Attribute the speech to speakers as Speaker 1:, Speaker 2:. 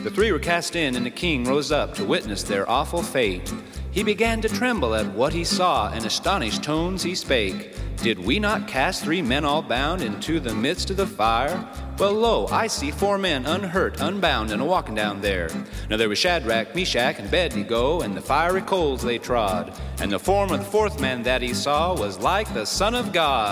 Speaker 1: The three were cast in, and the king rose up to witness their awful fate. He began to tremble at what he saw, and astonished tones he spake. Did we not cast 3 men all bound into the midst of the fire? Well, lo, I see 4 men unhurt, unbound, and a-walking down there. Now there was Shadrach, Meshach, and Abednego, and the fiery coals they trod. And the form of the 4th man that he saw was like the Son of God.